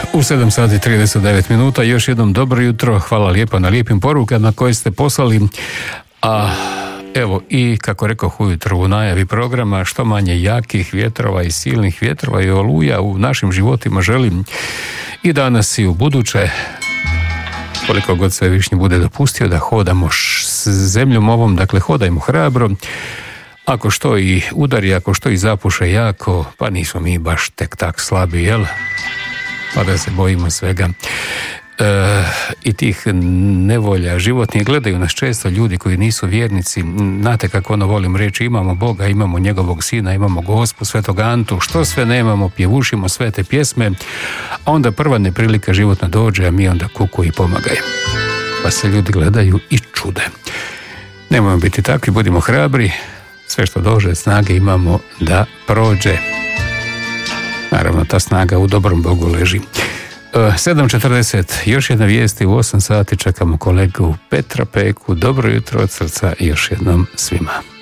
U 7 sati 39 minuta, još jednom dobro jutro, hvala lijepa na lijepim porukama koje ste poslali, a evo i kako rekoh ujutro u najavi programa, što manje jakih vjetrova i silnih vjetrova i oluja u našim životima želim i danas i u buduće, koliko god sve Višnji bude dopustio da hodamo s zemljom ovom, dakle hodajmo hrabro. Ako što i udari, ako što i zapuše jako, pa nismo mi baš tek tak slabi, jel? Pa da se bojimo svega. I tih nevolja životnih. Gledaju nas često ljudi koji nisu vjernici. Znate kako volim reći, imamo Boga, imamo njegovog sina, imamo Gospu, Svetog Antu, što sve nemamo, pjevušimo sve te pjesme, a onda prva neprilika životna dođe, a mi onda kuku i pomagajemo. Pa se ljudi gledaju i čude. Nemojmo biti takvi, budimo hrabri, sve što dođe, snage imamo da prođe. Naravno, ta snaga u dobrom Bogu leži. 7:40, još jedna vijest i u 8 sati čekamo kolegu Petra Peku. Dobro jutro od srca još jednom svima.